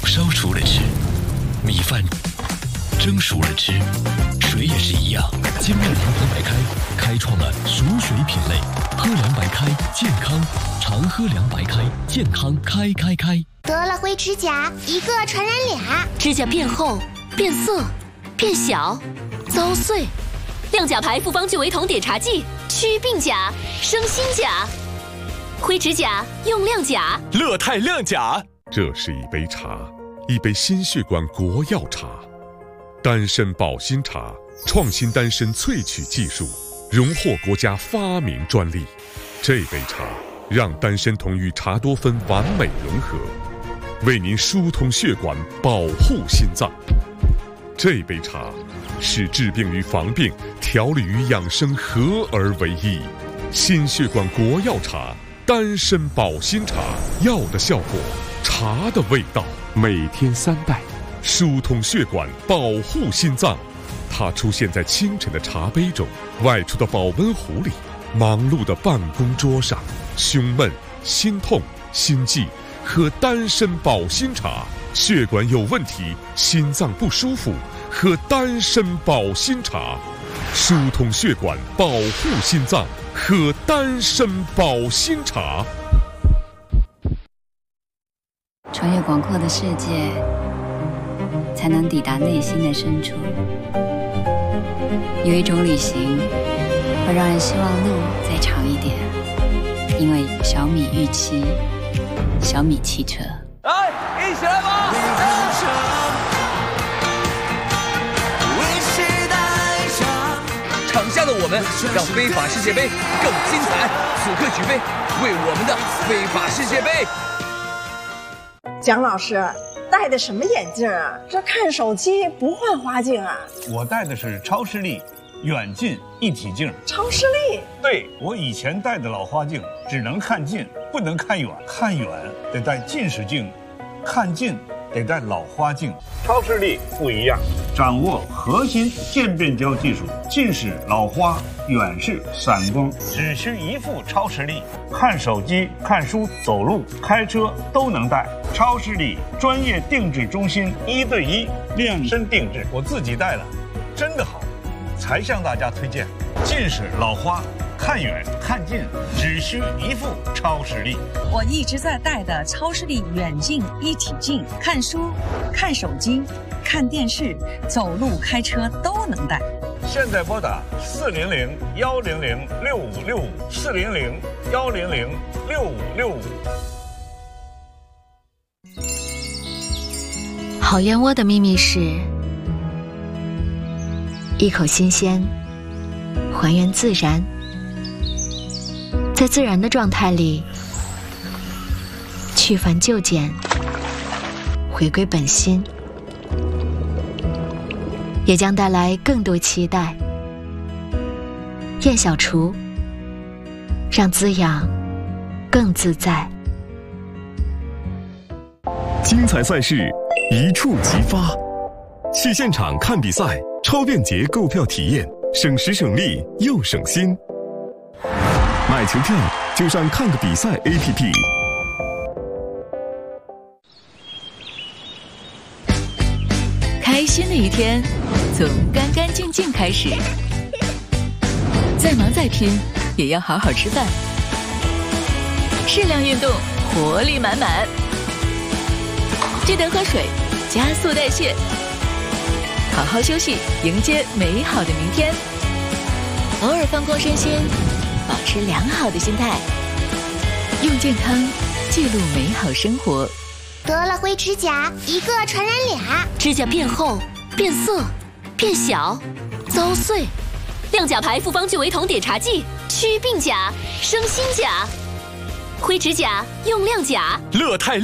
烧熟了吃，米饭蒸熟了吃，水也是一样。金麦阳光白开开创了熟水品类，喝凉白开健康，常喝凉白开健康开。 得了灰指甲，一个传染俩， 指甲变厚、变色、变小、遭碎。亮甲牌复方聚维酮碘茶剂，祛病甲，生新甲。灰指甲用亮甲， 乐泰亮甲。 这是一杯茶，一杯心血管国药茶，丹参保心茶，创新丹参萃取技术，荣获国家发明专利。这杯茶让丹参酮与茶多酚完美融合，为您疏通血管，保护心脏。这杯茶是治病与防病、调理与养生合而为一。心血管国药茶，丹参保心茶，药的效果，茶的味道。每天3袋，疏通血管，保护心脏。它出现在清晨的茶杯中，外出的保温壶里，忙碌的办公桌上。胸闷、心痛、心悸，喝丹参保心茶；血管有问题，心脏不舒服，喝丹参保心茶。疏通血管，保护心脏，喝丹参保心茶。 穿越广阔的世界，才能抵达内心的深处。有一种旅行，会让人希望路再长一点，因为小米预期，小米汽车。 来，一起来吧！场下的我们，让非法世界杯更精彩。此刻举杯，为我们的非法世界杯。 蒋老师戴的什么眼镜啊？这看手机不换花镜啊？ 我戴的是超视力远近一体镜。 超视力？ 对，我以前戴的老花镜只能看近，不能看远，看远得戴近视镜，看近得戴老花镜。超视力不一样，掌握核心渐变焦技术，近视、老花、远视、散光，只需一副超视力，看手机、看书、走路、开车都能戴。超视力专业定制中心，1对1量身定制，我自己戴了，真的好，才向大家推荐。近视、老花，看远看近，只需一副超视力。 我一直在戴的超视力远近一体镜，看书、看手机、看电视、走路、开车都能戴。 现在拨打400-100-6565，400-100-6565。 好燕窝的秘密是一口新鲜，还原自然，在自然的状态里去繁就简，回归本心，也将带来更多期待。燕小厨，让滋养更自在。 精彩赛事一触即发，去现场看比赛，超便捷购票体验，省时省力又省心。买球票就上看个比赛 APP。 开心的一天从干干净净开始，再忙再拼也要好好吃饭，适量运动，活力满满，记得喝水，加速代谢，好好休息，迎接美好的明天。偶尔放空身心，保持良好的心态，用健康记录美好生活。 得了灰指甲，一个传染俩， 指甲变厚、变色、变小、遭碎。亮甲牌复方聚维酮碘茶剂，祛病甲，生新甲。灰指甲用亮甲， 乐泰。